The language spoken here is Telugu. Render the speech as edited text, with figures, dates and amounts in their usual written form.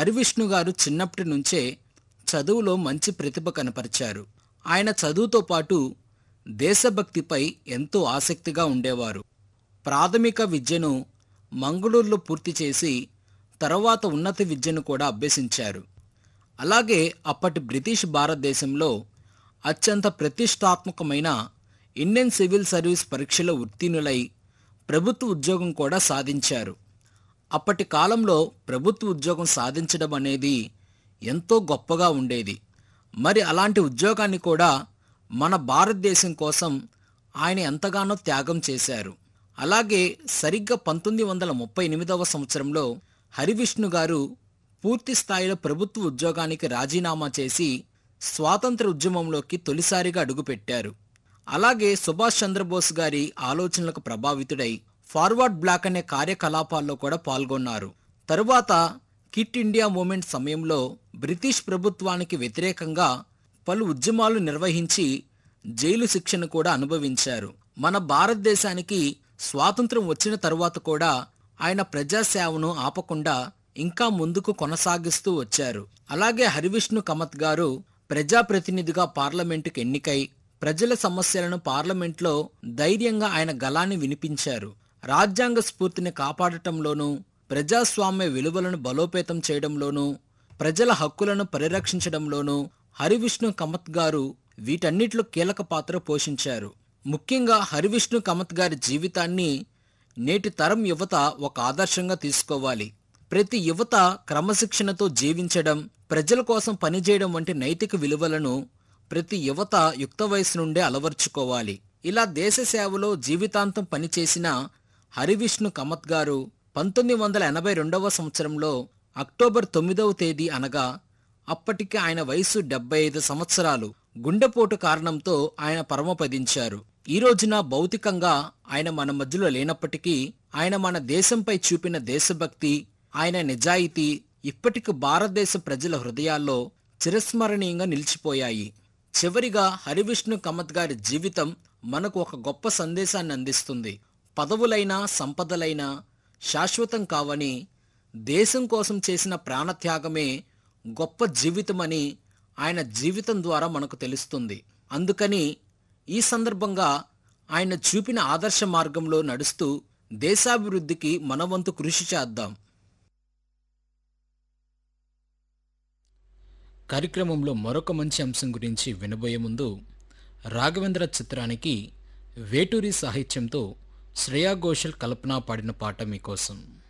హరివిష్ణు గారు చిన్నప్పటి నుంచే చదువులో మంచి ప్రతిభ కనపరిచారు. ఆయన చదువుతో పాటు దేశభక్తిపై ఎంతో ఆసక్తిగా ఉండేవారు. ప్రాథమిక విద్యను మంగళూరులో పూర్తి చేసి తరువాత ఉన్నత విద్యను కూడా అభ్యసించారు. అలాగే అప్పటి బ్రిటిష్ భారతదేశంలో అత్యంత ప్రతిష్టాత్మకమైన ఇండియన్ సివిల్ సర్వీస్ పరీక్షలో ఉత్తీర్ణులై ప్రభుత్వ ఉద్యోగం కూడా సాధించారు. అప్పటి కాలంలో ప్రభుత్వ ఉద్యోగం సాధించడం అనేది ఎంతో గొప్పగా ఉండేది. మరి అలాంటి ఉద్యోగాన్ని కూడా మన భారతదేశం కోసం ఆయన ఎంతగానో త్యాగం చేశారు. అలాగే సరిగ్గా 1938వ సంవత్సరంలో హరివిష్ణు గారు పూర్తి స్థాయిలో ప్రభుత్వ ఉద్యోగానికి రాజీనామా చేసి స్వాతంత్ర ఉద్యమంలోకి తొలిసారిగా అడుగుపెట్టారు. అలాగే సుభాష్ చంద్రబోస్ గారి ఆలోచనలకు ప్రభావితుడై ఫార్వర్డ్ బ్లాక్ అనే కార్యకలాపాల్లో కూడా పాల్గొన్నారు. తరువాత క్విట్ ఇండియా మూవ్మెంట్ సమయంలో బ్రిటిష్ ప్రభుత్వానికి వ్యతిరేకంగా పలు ఉద్యమాలు నిర్వహించి జైలు శిక్షను కూడా అనుభవించారు. మన భారతదేశానికి స్వాతంత్రం వచ్చిన తరువాత కూడా ఆయన ప్రజాసేవను ఆపకుండా ఇంకా ముందుకు కొనసాగిస్తూ వచ్చారు. అలాగే హరివిష్ణు కమత్ గారు ప్రజాప్రతినిధిగా పార్లమెంటుకు ఎన్నికై ప్రజల సమస్యలను పార్లమెంట్లో ధైర్యంగా ఆయన గళాన్ని వినిపించారు. రాజ్యాంగ స్ఫూర్తిని కాపాడటంలోనూ, ప్రజాస్వామ్య విలువలను బలోపేతం చేయడంలోనూ, ప్రజల హక్కులను పరిరక్షించడంలోనూ హరివిష్ణు కమత్ గారు వీటన్నిటిలో కీలక పాత్ర పోషించారు. ముఖ్యంగా హరివిష్ణు కమత్ గారి జీవితాన్ని నేటి తరం యువత ఒక ఆదర్శంగా తీసుకోవాలి. ప్రతి యువత క్రమశిక్షణతో జీవించడం, ప్రజల కోసం పనిచేయడం వంటి నైతిక విలువలను ప్రతి యువత యుక్త వయసు నుండే అలవర్చుకోవాలి. ఇలా దేశ సేవలో జీవితాంతం పనిచేసిన హరివిష్ణు కమత్ గారు 1982వ సంవత్సరంలో అక్టోబర్ 9వ తేదీ అనగా అప్పటికి ఆయన వయసు 75 సంవత్సరాలు గుండెపోటు కారణంతో ఆయన పరమపదించారు. ఈ రోజున భౌతికంగా ఆయన మన మధ్యలో లేనప్పటికీ ఆయన మన దేశంపై చూపిన దేశభక్తి, ఆయన నిజాయితీ ఇప్పటికి భారతదేశ ప్రజల హృదయాల్లో చిరస్మరణీయంగా నిలిచిపోయాయి. చివరిగా హరివిష్ణు కమత్ గారి జీవితం మనకు ఒక గొప్ప సందేశాన్ని అందిస్తుంది. పదవులైనా సంపదలైనా శాశ్వతం కావని, దేశం కోసం చేసిన ప్రాణత్యాగమే గొప్ప జీవితమని ఆయన జీవితం ద్వారా మనకు తెలుస్తుంది. అందుకని ఈ సందర్భంగా ఆయన చూపిన ఆదర్శ మార్గంలో నడుస్తూ దేశాభివృద్ధికి మనవంతు కృషి చేద్దాం. కార్యక్రమంలో మరొక మంచి అంశం గురించి వినబోయే ముందు రాఘవేంద్ర చిత్రానికి వేటూరి సాహిత్యంతో శ్రేయా ఘోషల్ కల్పన పాడిన పాట మీకోసం.